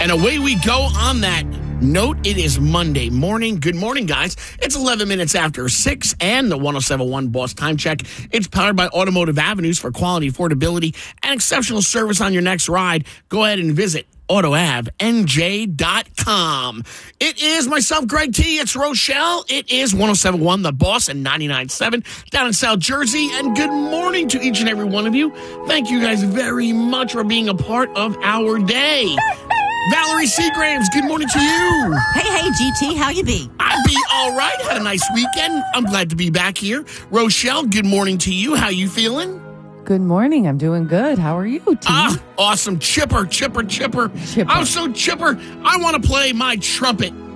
And away we go on that note. It is Monday morning. Good morning, guys. It's 11 minutes after 6 and the 1071 Boss Time Check. It's powered by Automotive Avenues for quality, affordability, and exceptional service on your next ride. Go ahead and visit AutoAvNJ.com. It is myself, Greg T. It's Rochelle. It is 1071 The Boss and 99.7 down in South Jersey. And good morning to each and every one of you. Thank you guys very much for being a part of our day. Valerie Seagrams, good morning to you. Hey, GT, how you be? I be all right. Had a nice weekend. I'm glad to be back here. Rochelle, good morning to you. How you feeling? Good morning. I'm doing good. How are you, T? Awesome. Chipper. I'm so chipper. I want to play my trumpet